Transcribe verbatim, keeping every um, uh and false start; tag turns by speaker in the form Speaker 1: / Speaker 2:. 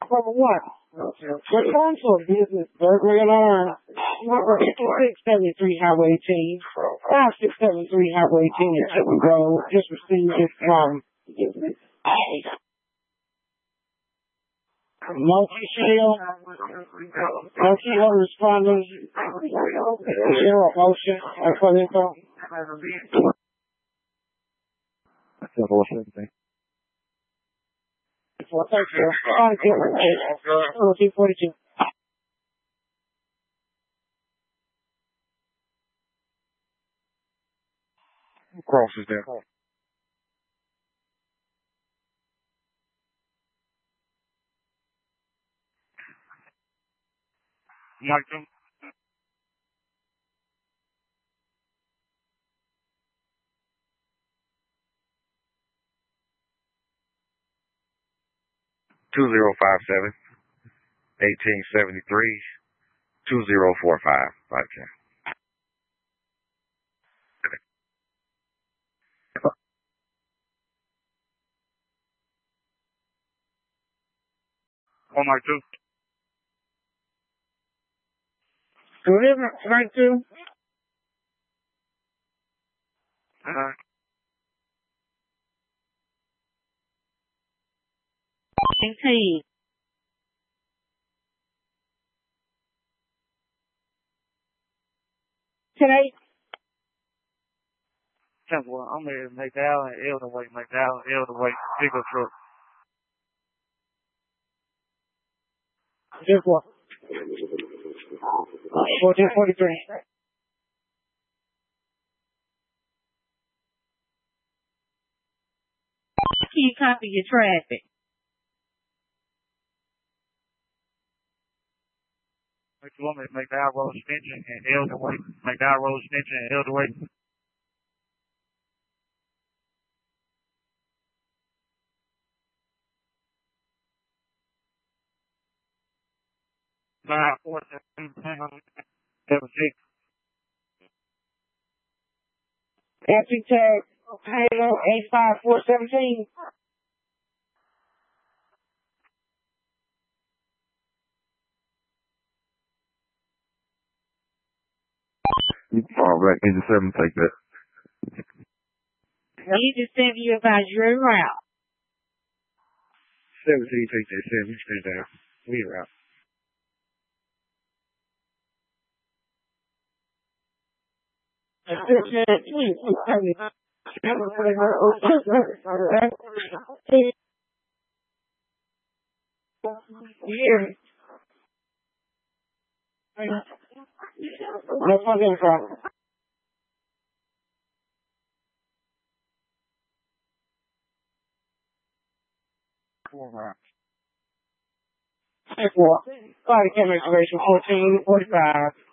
Speaker 1: number one. Return to a business burglary alarm. Number six seventy-three Highway eighteen. five six seven three Highway eighteen at Chipman Grove. Just received this from multi-shield. Multi-shield responders. Zero motion. That's what it's on.
Speaker 2: That's the whole thing.
Speaker 1: Well, thank you. two forty-two.
Speaker 2: Who crosses there? Mike, two zero five seven, eighteen seventy-three, two zero four five. Right there. One Mike two.
Speaker 1: Good evening, Mike two.
Speaker 2: Uh-huh.
Speaker 1: eighteen. Today?
Speaker 2: Well, I'm here to McDowell and Elderway, McDowell and Elderway pickup truck.
Speaker 1: Just what? fourteen forty-three. Can you copy your traffic?
Speaker 2: You want me to McDowell Road Extension and Elderway, McDowell Road Extension and Elderway. Nine four seven seven six.
Speaker 1: Empty tag, Halo eight five four seventeen.
Speaker 2: All right, engine seven, take that.
Speaker 1: He just sent you about your route.
Speaker 2: seventeen, take that seven, stay down. We route.
Speaker 1: Here. That's what I'm from.
Speaker 2: Four routes.
Speaker 1: Four. Body camera information fourteen forty-five.